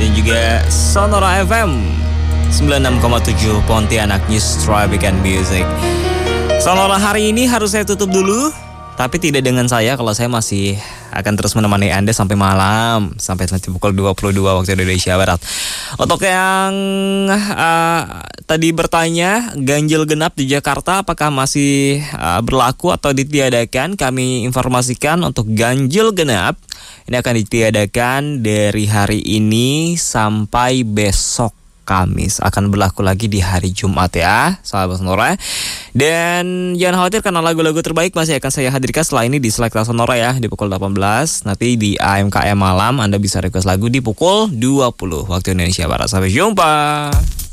dan juga Sonora FM 96,7 Pontianak News Traffic and Music. Sonora hari ini harus saya tutup dulu, tapi tidak dengan saya, kalau saya masih akan terus menemani Anda sampai malam, sampai nanti pukul 22 waktu Indonesia Barat. Untuk yang tadi bertanya, ganjil genap di Jakarta apakah masih berlaku atau ditiadakan? Kami informasikan untuk ganjil genap ini akan ditiadakan dari hari ini sampai besok Kamis, akan berlaku lagi di hari Jumat ya, sahabat Sonora. Dan jangan khawatir karena lagu-lagu terbaik masih akan saya hadirkan setelah ini di Selekta Sonora ya, di pukul 18. Nanti di AMKM Malam Anda bisa request lagu di pukul 20 waktu Indonesia Barat. Sampai jumpa.